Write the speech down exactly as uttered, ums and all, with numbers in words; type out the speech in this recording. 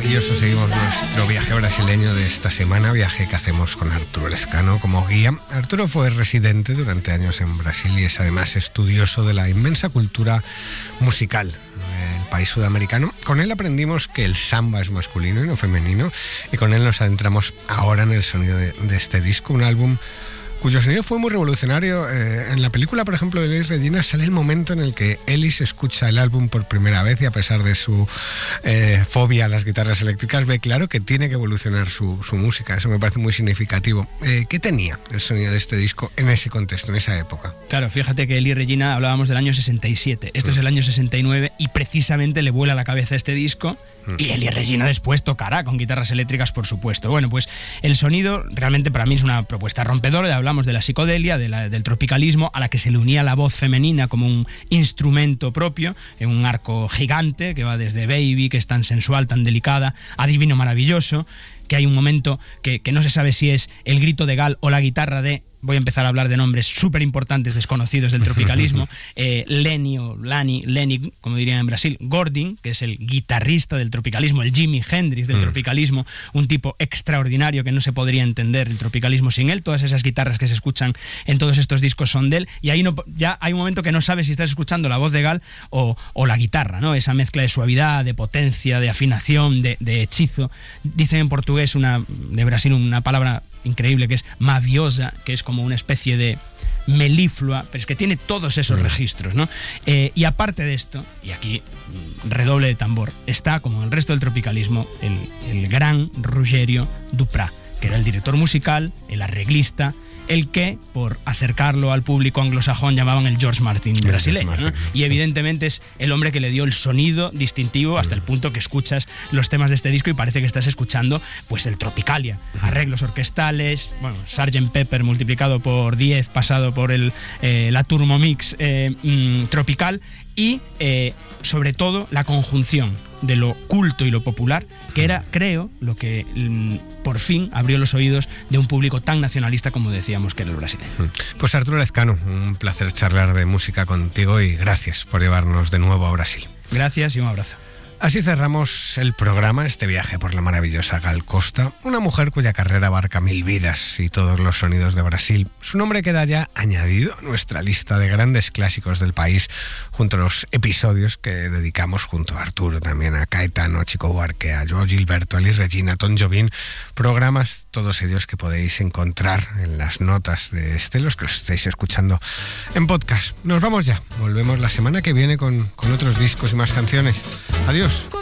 maravilloso. Seguimos nuestro viaje brasileño de esta semana, viaje que hacemos con Arturo Lezcano como guía. Arturo fue residente durante años en Brasil y es además estudioso de la inmensa cultura musical del país sudamericano. Con él aprendimos que el samba es masculino y no femenino, y con él nos adentramos ahora en el sonido de, de este disco, un álbum cuyo sonido fue muy revolucionario. Eh, en la película, por ejemplo, de Elis Regina sale el momento en el que Elis escucha el álbum por primera vez y a pesar de su eh, fobia a las guitarras eléctricas ve claro que tiene que evolucionar su, su música. Eso me parece muy significativo. Eh, ¿Qué tenía el sonido de este disco en ese contexto, en esa época? Claro, fíjate que Elis Regina hablábamos del año sesenta y siete. Esto mm. es el año sesenta y nueve y precisamente le vuela la cabeza este disco. Y Elis Regina después tocará con guitarras eléctricas, por supuesto. Bueno, pues el sonido realmente para mí es una propuesta rompedora. Hablamos de la psicodelia, de la, del tropicalismo, a la que se le unía la voz femenina como un instrumento propio, en un arco gigante que va desde Baby, que es tan sensual, tan delicada, a Divino Maravilloso, que hay un momento que, que no se sabe si es el grito de Gal o la guitarra de... Voy a empezar a hablar de nombres súper importantes desconocidos del tropicalismo. eh, Lenny o Lani, Lenny, como dirían en Brasil, Gordin, que es el guitarrista del tropicalismo, el Jimi Hendrix del mm. tropicalismo, un tipo extraordinario que no se podría entender el tropicalismo sin él. Todas esas guitarras que se escuchan en todos estos discos son de él, y ahí no, ya hay un momento que no sabes si estás escuchando la voz de Gal o, o la guitarra, ¿no? Esa mezcla de suavidad, de potencia, de afinación, de, de hechizo. Dicen en portugués una, de Brasil una palabra increíble que es maviosa, que es como una especie de meliflua, pero es que tiene todos esos mm. registros, ¿no? Eh, y aparte de esto, y aquí redoble de tambor, está, como el resto del tropicalismo, el, el gran Rogério Duprat, que era el director musical, el arreglista, el que, por acercarlo al público anglosajón, llamaban el George Martin brasileño, Martin, ¿no? Y evidentemente es el hombre que le dio el sonido distintivo hasta mm. el punto que escuchas los temas de este disco y parece que estás escuchando pues el Tropicalia, mm. arreglos orquestales, bueno, sergeant Pepper multiplicado por diez, pasado por el eh, la Turbo Mix eh, mm, tropical, y eh, sobre todo la conjunción de lo culto y lo popular, que era, creo, lo que mm, por fin abrió los oídos de un público tan nacionalista como decíamos que era el brasileño. Pues Arturo Lezcano, un placer charlar de música contigo y gracias por llevarnos de nuevo a Brasil. Gracias y un abrazo. Así cerramos el programa, este viaje por la maravillosa Gal Costa, una mujer cuya carrera abarca mil vidas y todos los sonidos de Brasil. Su nombre queda ya añadido a nuestra lista de grandes clásicos del país, junto a los episodios que dedicamos junto a Arturo, también a Caetano, a Chico Buarque, a João Gilberto, a Elis Regina, a Tom Jobim, programas todos ellos que podéis encontrar en las notas de este, los que os estáis escuchando en podcast. Nos vamos ya, volvemos la semana que viene con, con otros discos y más canciones. Adiós.